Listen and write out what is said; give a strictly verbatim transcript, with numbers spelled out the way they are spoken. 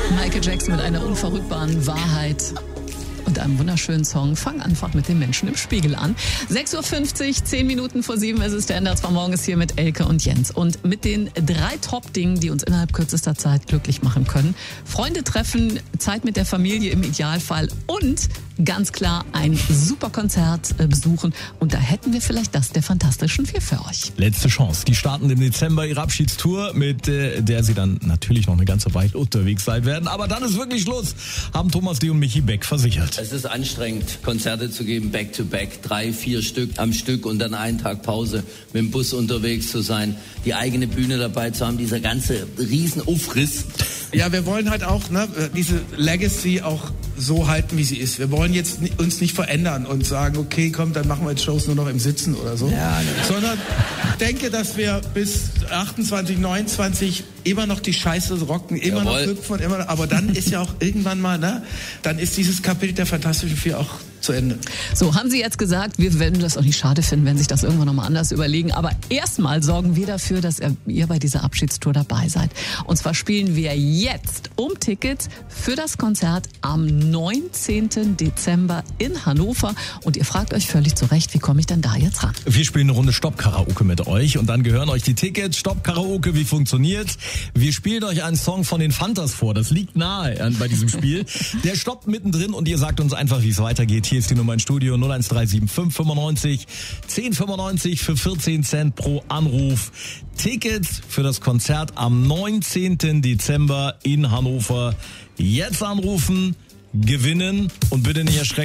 Michael Jackson mit einer unverrückbaren Wahrheit und einem wunderschönen Song. Fang einfach mit den Menschen im Spiegel an. sechs Uhr fünfzig, zehn Minuten vor sieben ist es. Der Ender zwar morgens hier mit Elke und Jens. Und mit den drei Top-Dingen, die uns innerhalb kürzester Zeit glücklich machen können. Freunde treffen, Zeit mit der Familie im Idealfall und ganz klar ein super Konzert besuchen. Und da hätten wir vielleicht das der Fantastischen Vier für euch. Letzte Chance. Die starten im Dezember ihre Abschiedstour, mit äh, der sie dann natürlich noch eine ganze Weile unterwegs sein werden. Aber dann ist wirklich Schluss, haben Thomas D. und Michi Beck versichert. Es ist anstrengend, Konzerte zu geben, back to back, drei, vier Stück am Stück und dann einen Tag Pause, mit dem Bus unterwegs zu sein, die eigene Bühne dabei zu haben, dieser ganze Riesen-Aufriss. Ja, wir wollen halt auch ne, diese Legacy auch so halten, wie sie ist. Wir wollen jetzt uns nicht verändern und sagen, okay, komm, dann machen wir jetzt Shows nur noch im Sitzen oder so. Ja, ne. Sondern ich denke, dass wir bis achtundzwanzig, neunundzwanzig immer noch die Scheiße rocken, immer Jawohl. noch hüpfen, immer noch, aber dann ist ja auch irgendwann mal, ne, dann ist dieses Kapitel der Fantastischen Vier auch zu Ende. So, haben Sie jetzt gesagt, wir werden das auch nicht schade finden, wenn sich das irgendwann nochmal anders überlegen. Aber erstmal sorgen wir dafür, dass ihr bei dieser Abschiedstour dabei seid. Und zwar spielen wir jetzt um Tickets für das Konzert am neunzehnten Dezember in Hannover. Und ihr fragt euch völlig zu Recht, wie komme ich denn da jetzt ran? Wir spielen eine Runde Stopp-Karaoke mit euch und dann gehören euch die Tickets. Stopp-Karaoke, wie funktioniert? Wir spielen euch einen Song von den Fantas vor. Das liegt nahe bei diesem Spiel. Der stoppt mittendrin und ihr sagt uns einfach, wie es weitergeht. Hier ist die Nummer ins Studio null eins drei sieben fünf fünfundneunzig zehn fünfundneunzig für vierzehn Cent pro Anruf. Tickets für das Konzert am neunzehnten Dezember in Hannover. Jetzt anrufen, gewinnen und bitte nicht erschrecken.